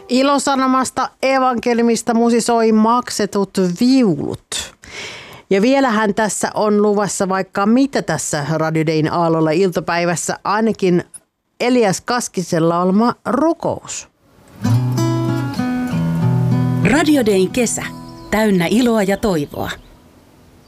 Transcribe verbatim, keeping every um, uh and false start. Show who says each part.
Speaker 1: Ilosanomasta evankeliumista musisoi maksetut viulut. Ja vielähän tässä on luvassa vaikka mitä tässä Radio Dayn aallolla iltapäivässä, ainakin Elias Kaskisen laulama rukous.
Speaker 2: Radio Dayn kesä, täynnä iloa ja toivoa.